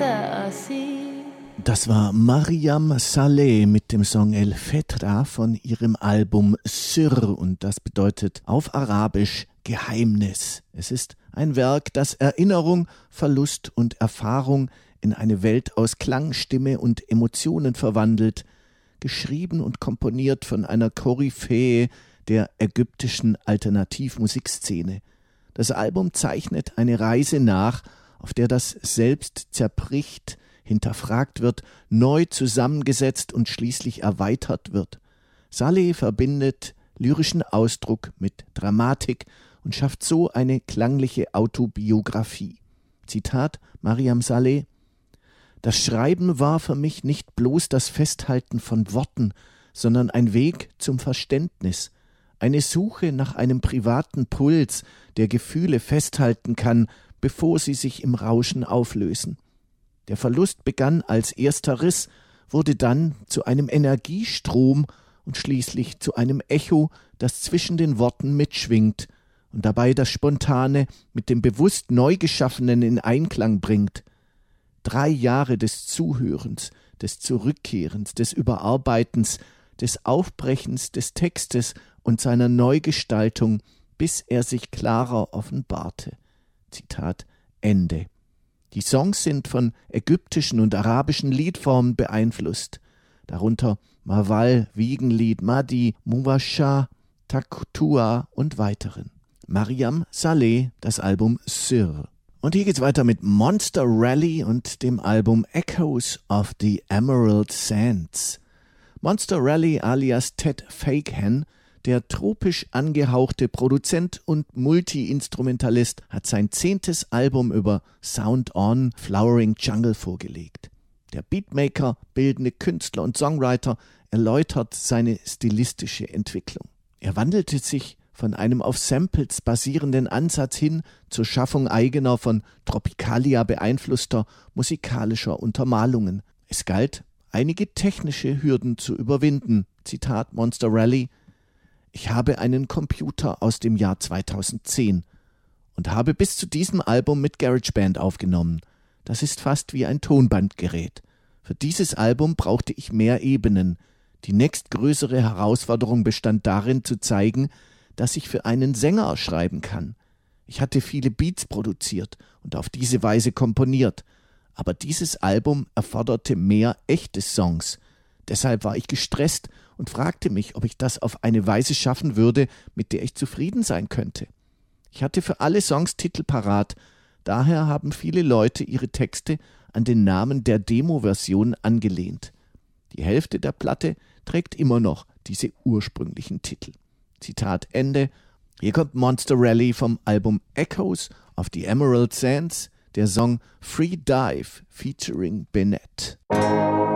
Das war Maryam Saleh mit dem Song El Fetra von ihrem Album Sir, und das bedeutet auf Arabisch Geheimnis. Es ist ein Werk, das Erinnerung, Verlust und Erfahrung in eine Welt aus Klang, Stimme und Emotionen verwandelt, geschrieben und komponiert von einer Koryphäe der ägyptischen Alternativmusikszene. Das Album zeichnet eine Reise nach, auf der das Selbst zerbricht, hinterfragt wird, neu zusammengesetzt und schließlich erweitert wird. Saleh verbindet lyrischen Ausdruck mit Dramatik und schafft so eine klangliche Autobiografie. Zitat Maryam Saleh: Das Schreiben war für mich nicht bloß das Festhalten von Worten, sondern ein Weg zum Verständnis, eine Suche nach einem privaten Puls, der Gefühle festhalten kann, bevor sie sich im Rauschen auflösen. Der Verlust begann als erster Riss, wurde dann zu einem Energiestrom und schließlich zu einem Echo, das zwischen den Worten mitschwingt und dabei das Spontane mit dem bewusst Neugeschaffenen in Einklang bringt. 3 Jahre des Zuhörens, des Zurückkehrens, des Überarbeitens, des Aufbrechens des Textes und seiner Neugestaltung, bis er sich klarer offenbarte. Zitat Ende. Die Songs sind von ägyptischen und arabischen Liedformen beeinflusst, darunter Mawal, Wiegenlied, Madi, Muwashsha, Taktua und weiteren. Maryam Saleh, das Album Sir. Und hier geht's weiter mit Monster Rally und dem Album Echoes of the Emerald Sands. Monster Rally alias Ted Fakehan, der tropisch angehauchte Produzent und Multi-Instrumentalist, hat sein 10. Album über Sound On Flowering Jungle vorgelegt. Der Beatmaker, bildende Künstler und Songwriter erläutert seine stilistische Entwicklung. Er wandelte sich von einem auf Samples basierenden Ansatz hin zur Schaffung eigener, von Tropicalia beeinflusster musikalischer Untermalungen. Es galt, einige technische Hürden zu überwinden. Zitat Monster Rally: Ich habe einen Computer aus dem Jahr 2010 und habe bis zu diesem Album mit GarageBand aufgenommen. Das ist fast wie ein Tonbandgerät. Für dieses Album brauchte ich mehr Ebenen. Die nächstgrößere Herausforderung bestand darin, zu zeigen, dass ich für einen Sänger schreiben kann. Ich hatte viele Beats produziert und auf diese Weise komponiert, aber dieses Album erforderte mehr echte Songs. Deshalb war ich gestresst und fragte mich, ob ich das auf eine Weise schaffen würde, mit der ich zufrieden sein könnte. Ich hatte für alle Songs Titel parat, daher haben viele Leute ihre Texte an den Namen der Demo-Version angelehnt. Die Hälfte der Platte trägt immer noch diese ursprünglichen Titel. Zitat Ende. Hier kommt Monster Rally vom Album Echoes of the Emerald Sands, der Song Free Dive featuring Bennett.